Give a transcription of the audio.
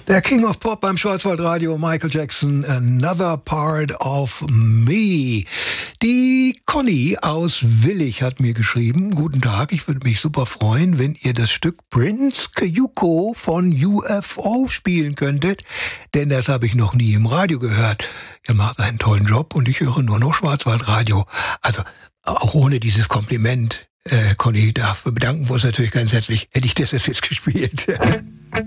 Der King of Pop beim Schwarzwaldradio, Michael Jackson, Another Part of Me. Die Conny aus Willig hat mir geschrieben: Guten Tag, ich würde mich super freuen, wenn ihr das Stück Prince Kayuko von UFO spielen könntet, denn das habe ich noch nie im Radio gehört. Ihr macht einen tollen Job und ich höre nur noch Schwarzwaldradio. Also auch ohne dieses Kompliment, Conny, dafür bedanken wir uns natürlich ganz herzlich. Hätte ich das jetzt gespielt.